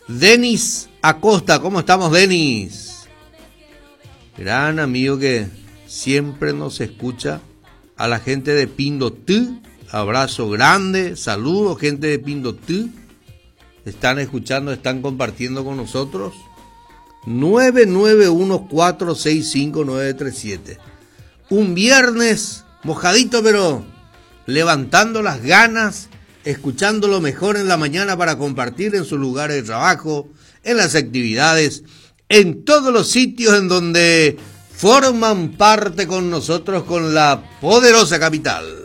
Denis Acosta. ¿Cómo estamos, Denis? Gran amigo que siempre nos escucha. A la gente de Pindotú, abrazo grande, saludos gente de Pindotú. Están escuchando, están compartiendo con nosotros. 991-465-937. Un viernes mojadito, pero levantando las ganas, escuchando lo mejor en la mañana para compartir en sus lugares de trabajo, en las actividades, en todos los sitios en donde forman parte con nosotros, con la poderosa capital.